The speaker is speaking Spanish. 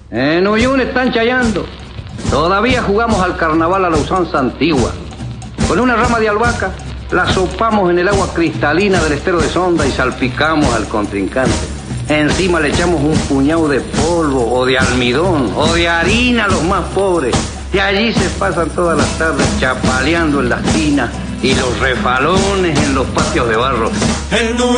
En Uyún están chayando. Todavía jugamos al carnaval a la usanza antigua. Con una rama de albahaca la sopamos en el agua cristalina del estero de Sonda y salpicamos al contrincante. Encima le echamos un puñado de polvo o de almidón o de harina a los más pobres. Y allí se pasan todas las tardes chapaleando en las tinas y los refalones en los patios de barro.